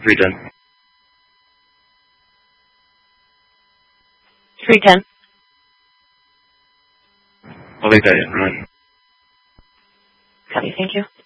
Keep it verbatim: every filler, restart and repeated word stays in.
three ten. three ten. I'll leave that in, right? Copy, thank you.